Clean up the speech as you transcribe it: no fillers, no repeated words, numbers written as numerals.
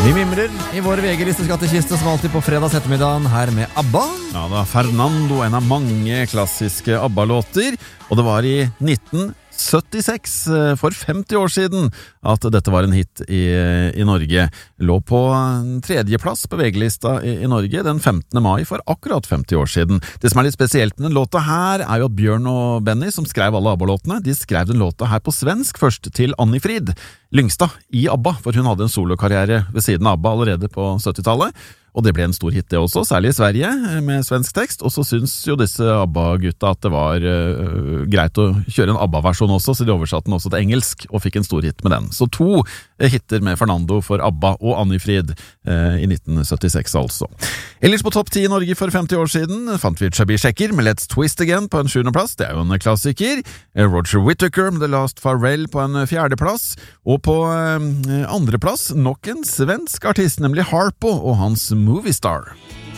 Vi mimrer i vår VG-liste skattekiste som alltid på fredags ettermiddagen her med ABBA. Ja, det var Fernando, en av mange klassiske ABBA-låter, og det var i 1976, for 50 år siden, at dette var en hit i Norge. Lå på tredjeplass på VG-lista i Norge den 15. mai for akkurat 50 år siden. Det som er litt spesielt med den låta her er jo at Bjørn og Benny, som skrev alle ABBA-låtene, de skrev den låta her på svensk først til Anni Frid Lyngstad i ABBA, for hun hadde en solokarriere ved siden av ABBA allerede på 70-tallet. Og det ble en stor hit det også, særlig i Sverige, med svensk tekst. Og så syns jo disse ABBA-gutta at det var greit å kjøre en ABBA-versjon også, så de oversatte den også til engelsk, og fikk en stor hit med den. Så 2 hitter med Fernando for ABBA og Anni Frid i 1976 altså. Ellers på topp 10 i Norge for 50 år siden fant vi Chubby Checker med Let's Twist Again på en 7. plass, det er jo en klassiker. Roger Whittaker med The Last Farewell på en 4. plass, og på 2. plass nok en svensk artist, nemlig Harpo og hans Movie Star.